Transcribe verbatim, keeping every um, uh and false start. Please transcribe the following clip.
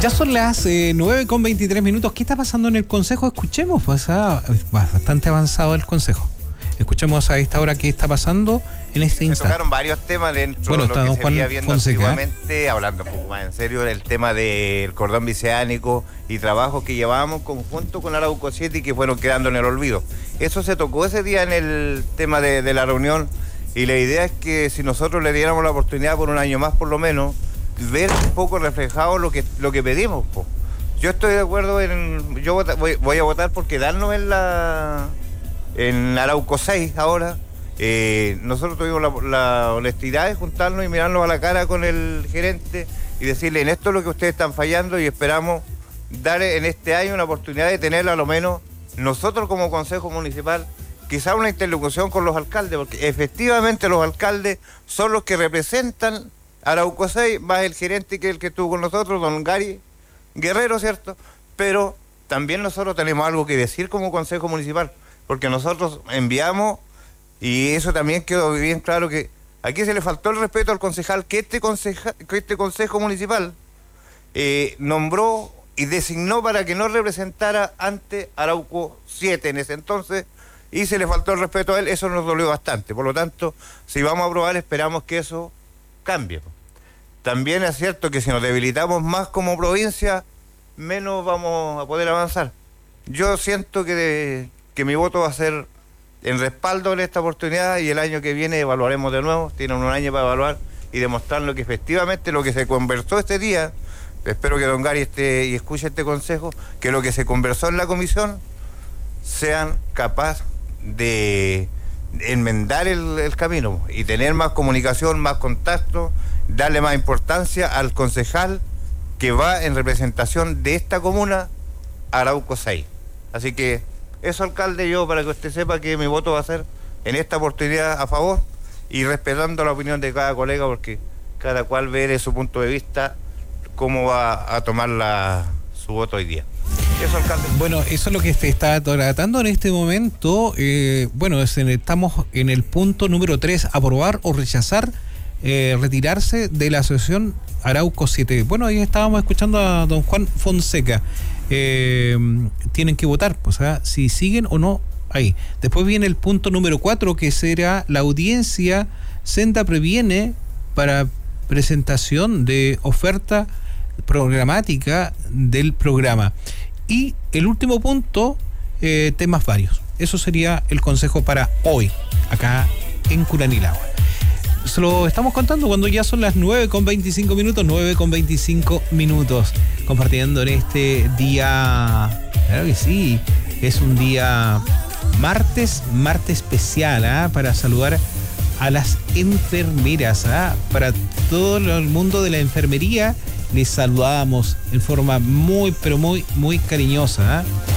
Ya son las eh, nueve con veintitrés minutos. ¿Qué está pasando en el Consejo? Escuchemos, pues ah, bastante avanzado el Consejo. Escuchemos a esta hora qué está pasando en este Se instante. tocaron varios temas dentro bueno, de lo que don se Juan venía viendo Fonseca, antiguamente, hablando un poco más en serio del tema del cordón bicéanico y trabajo que llevábamos conjunto con Arauco siete y que fueron quedando en el olvido. Eso se tocó ese día en el tema de, de la reunión, y la idea es que si nosotros le diéramos la oportunidad por un año más por lo menos, ver un poco reflejado lo que, lo que pedimos, po. Yo estoy de acuerdo en... Yo voy, voy a votar por quedarnos en la... en Arauco seis ahora. Eh, nosotros tuvimos la, la honestidad de juntarnos y mirarnos a la cara con el gerente y decirle, en esto es lo que ustedes están fallando, y esperamos dar en este año una oportunidad de tener a lo menos nosotros como Consejo Municipal quizá una interlocución con los alcaldes, porque efectivamente los alcaldes son los que representan Arauco seis, más el gerente que el que estuvo con nosotros, don Gary Guerrero, ¿cierto? Pero también nosotros tenemos algo que decir como Consejo Municipal, porque nosotros enviamos, y eso también quedó bien claro, que aquí se le faltó el respeto al concejal que este, conseja, que este Consejo Municipal eh, nombró y designó para que no representara ante Arauco siete en ese entonces, y se le faltó el respeto a él. Eso nos dolió bastante. Por lo tanto, si vamos a aprobar, esperamos que eso cambie. También es cierto que si nos debilitamos más como provincia, menos vamos a poder avanzar. Yo siento que, de, que mi voto va a ser en respaldo en esta oportunidad, y el año que viene evaluaremos de nuevo. Tienen un año para evaluar y demostrarlo que efectivamente lo que se conversó este día, espero que don Gary esté y escuche este consejo, que lo que se conversó en la comisión sean capaces de enmendar el, el camino y tener más comunicación, más contacto, darle más importancia al concejal que va en representación de esta comuna, Arauco seis. Así que eso, alcalde, yo para que usted sepa que mi voto va a ser en esta oportunidad a favor, y respetando la opinión de cada colega, porque cada cual ve de su punto de vista cómo va a tomar la, su voto hoy día. Eso, alcalde. Bueno, eso es lo que se está tratando en este momento. Eh, bueno, es en, estamos en el punto número tres, aprobar o rechazar eh, retirarse de la asociación Arauco siete. Bueno, ahí estábamos escuchando a don Juan Fonseca. Eh, tienen que votar, pues, ¿eh? Si siguen o no ahí. Después viene el punto número cuatro, que será la audiencia. Senda previene para presentación de oferta programática del programa. Y el último punto, eh, temas varios. Eso sería el consejo para hoy, acá en Curanilahua. Se lo estamos contando cuando ya son las nueve con veinticinco minutos, nueve con veinticinco minutos, compartiendo en este día, claro que sí, es un día martes, martes especial, ¿eh? Para saludar a las enfermeras, ¿eh? Para todo el mundo de la enfermería, les saludamos en forma muy, pero muy, muy cariñosa, ¿eh?